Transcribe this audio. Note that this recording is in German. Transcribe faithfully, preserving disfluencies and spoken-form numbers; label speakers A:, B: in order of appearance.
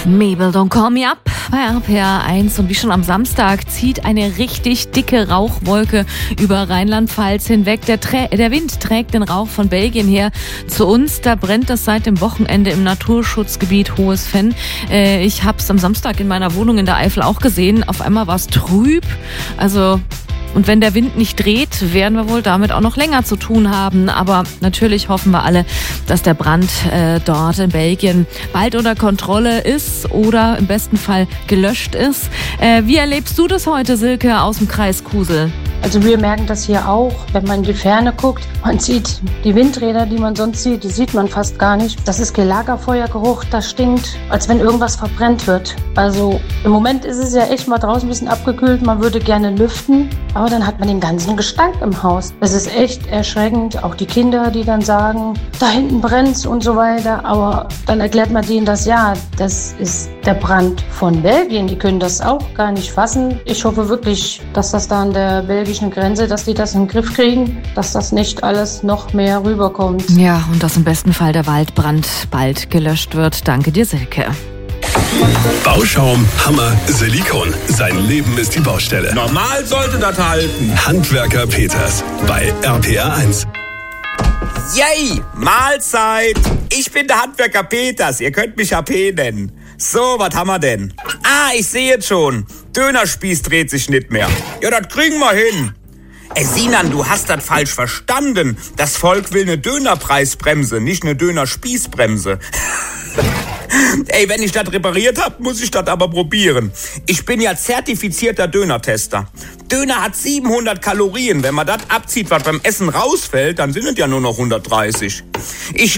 A: Mabel, don't call me up bei R P R eins. Und wie schon am Samstag zieht eine richtig dicke Rauchwolke über Rheinland-Pfalz hinweg. Der, Trä- der Wind trägt den Rauch von Belgien her zu uns. Da brennt es seit dem Wochenende im Naturschutzgebiet Hohes Venn. Äh, ich habe es am Samstag in meiner Wohnung in der Eifel auch gesehen. Auf einmal war es trüb. Also... Und wenn der Wind nicht dreht, werden wir wohl damit auch noch länger zu tun haben. Aber natürlich hoffen wir alle, dass der Brand äh, dort in Belgien bald unter Kontrolle ist oder im besten Fall gelöscht ist. Äh, wie erlebst du das heute, Silke, aus dem Kreis Kusel?
B: Also wir merken das hier auch, wenn man in die Ferne guckt. Man sieht die Windräder, die man sonst sieht, die sieht man fast gar nicht. Das ist Lagerfeuergeruch, das stinkt, als wenn irgendwas verbrennt wird. Also im Moment ist es ja echt mal draußen ein bisschen abgekühlt. Man würde gerne lüften, aber dann hat man den ganzen Gestank im Haus. Es ist echt erschreckend. Auch die Kinder, die dann sagen, da hinten brennt's und so weiter. Aber dann erklärt man denen das, ja, das ist der Brand von Belgien. Die können das auch gar nicht fassen. Ich hoffe wirklich, dass das da an der belgischen Grenze, dass die das in den Griff kriegen, dass das nicht alles noch mehr rüberkommt.
A: Ja, und dass im besten Fall der Waldbrand bald gelöscht wird. Danke dir, Silke.
C: Bauschaum, Hammer, Silikon. Sein Leben ist die Baustelle.
D: Normal sollte das halten.
C: Handwerker Peters bei R P R eins.
D: Yay, Mahlzeit. Ich bin der Handwerker Peters. Ihr könnt mich A P nennen. So, was haben wir denn? Ah, ich sehe es schon. Dönerspieß dreht sich nicht mehr. Ja, das kriegen wir hin. Ey, Sinan, du hast das falsch verstanden. Das Volk will eine Dönerpreisbremse, nicht eine Dönerspießbremse. Ey, wenn ich das repariert hab, muss ich das aber probieren. Ich bin ja zertifizierter Dönertester. Döner hat siebenhundert Kalorien. Wenn man das abzieht, was beim Essen rausfällt, dann sind es ja nur noch hundertdreißig. Ich